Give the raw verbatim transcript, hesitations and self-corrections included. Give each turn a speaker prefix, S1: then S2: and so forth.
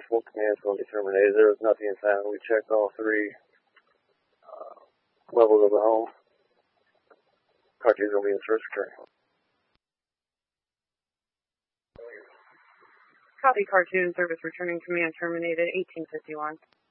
S1: full command is going to be terminated. There was nothing inside. We checked all three uh, levels of the home. Car two is going to be in service returning.
S2: Copy, Car two in service returning, command terminated, eighteen fifty-one.